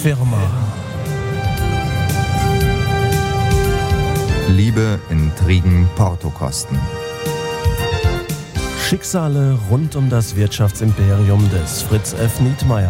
Firma. Liebe, Intrigen, Portokosten. Schicksale rund um das Wirtschaftsimperium des Fritz F. Nietmeyer.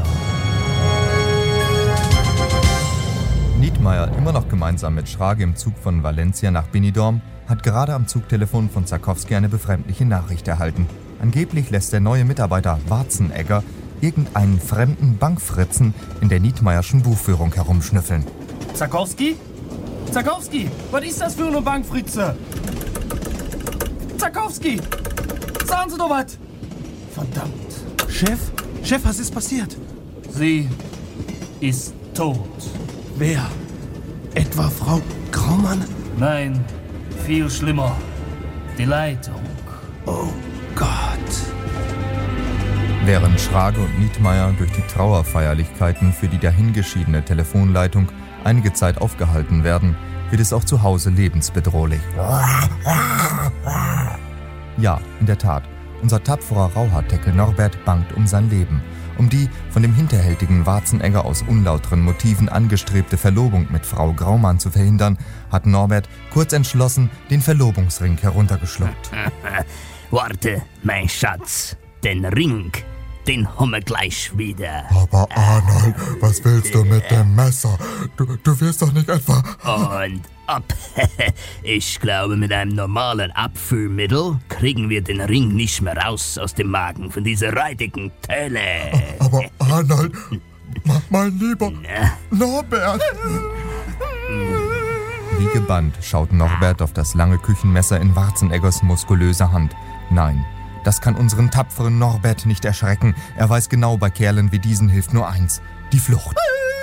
Nietmeyer, immer noch gemeinsam mit Schrage im Zug von Valencia nach Benidorm, hat gerade am Zugtelefon von Zakowski eine befremdliche Nachricht erhalten. Angeblich lässt der neue Mitarbeiter Warzenegger irgendeinen fremden Bankfritzen in der Nietmeyerschen Buchführung herumschnüffeln. Zakowski? Zakowski, was ist das für eine Bankfritze? Zakowski, sagen Sie doch was. Verdammt. Chef, was ist passiert? Sie ist tot. Wer? Etwa Frau Graumann? Nein, viel schlimmer. Die Leitung. Oh Gott. Während Schrage und Nietmeyer durch die Trauerfeierlichkeiten für die dahingeschiedene Telefonleitung einige Zeit aufgehalten werden, wird es auch zu Hause lebensbedrohlich. Ja, in der Tat. Unser tapferer Rauhaarteckel Norbert bangt um sein Leben. Um die von dem hinterhältigen Warzenegger aus unlauteren Motiven angestrebte Verlobung mit Frau Graumann zu verhindern, hat Norbert kurz entschlossen den Verlobungsring heruntergeschluckt. Warte, mein Schatz, den Ring, den haben wir gleich wieder. Aber Arnold, was willst du mit dem Messer? Du wirst doch nicht etwa... Und ab. Ich glaube, mit einem normalen Abführmittel kriegen wir den Ring nicht mehr raus aus dem Magen von dieser räudigen Tölle. Aber Arnold, mein lieber Norbert... Wie gebannt schaut Norbert auf das lange Küchenmesser in Warzeneggers muskulöser Hand. Nein, das kann unseren tapferen Norbert nicht erschrecken. Er weiß genau, bei Kerlen wie diesen hilft nur eins: die Flucht.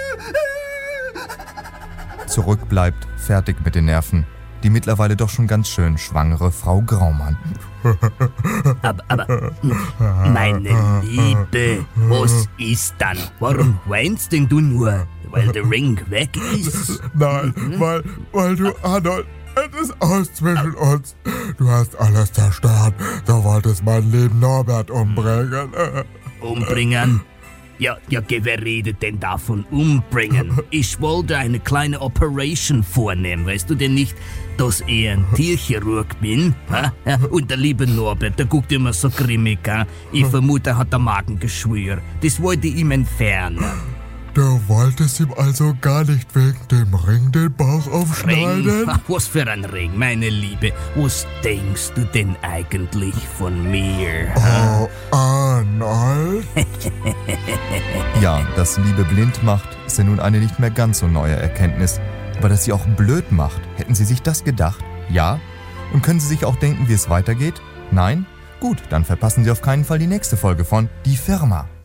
Zurück bleibt, fertig mit den Nerven, die mittlerweile doch schon ganz schön schwangere Frau Graumann. Aber, meine Liebe, was ist dann? Warum weinst denn du nur? Weil der Ring weg ist? Nein, weil du, Arnold, es ist aus zwischen uns. Du hast alles zerstört. Du wolltest meinen lieben Norbert umbringen. Umbringen? Ja, wer redet denn davon umbringen? Ich wollte eine kleine Operation vornehmen. Weißt du denn nicht, dass ich ein Tierchirurg bin? Ha? Ja, und der liebe Norbert, der guckt immer so grimmig. Ha? Ich vermute, er hat ein Magengeschwür. Das wollte ich ihm entfernen. Du wolltest ihm also gar nicht wegen dem Ring den Bauch aufschneiden? Ring? Ach, was für ein Ring, meine Liebe. Was denkst du denn eigentlich von mir? Oh, Arnold? Ja, dass Liebe blind macht, ist ja nun eine nicht mehr ganz so neue Erkenntnis. Aber dass sie auch blöd macht, hätten Sie sich das gedacht? Ja? Und können Sie sich auch denken, wie es weitergeht? Nein? Gut, dann verpassen Sie auf keinen Fall die nächste Folge von Die Firma.